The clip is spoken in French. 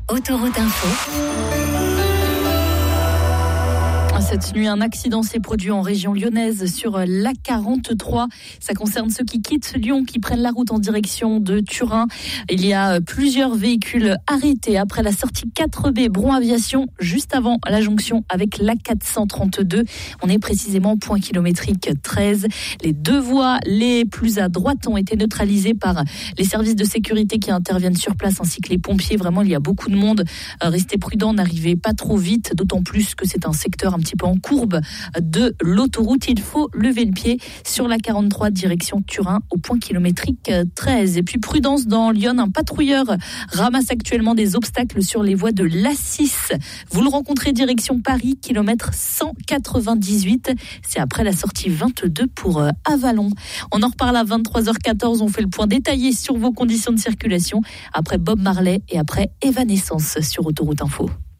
Autoroute Info. Cette nuit, un accident s'est produit en région lyonnaise sur l'A43. Ça concerne ceux qui quittent Lyon, qui prennent la route en direction de Turin. Il y a plusieurs véhicules arrêtés après la sortie 4B Bron Aviation, juste avant la jonction avec l'A432. On est précisément au point kilométrique 13. Les deux voies les plus à droite ont été neutralisées par les services de sécurité qui interviennent sur place, ainsi que les pompiers. Vraiment, il y a beaucoup de monde. Restez prudents, n'arrivez pas trop vite, d'autant plus que c'est un secteur un petit peu en courbe de l'autoroute. Il faut lever le pied sur la 43 direction Turin au point kilométrique 13. Et puis prudence dans Lyon, un patrouilleur ramasse actuellement des obstacles sur les voies de l'A6. Vous le rencontrez direction Paris, kilomètre 198. C'est après la sortie 22 pour Avallon. On en reparle à 23h14. On fait le point détaillé sur vos conditions de circulation après Bob Marley et après Evanescence sur Autoroute Info.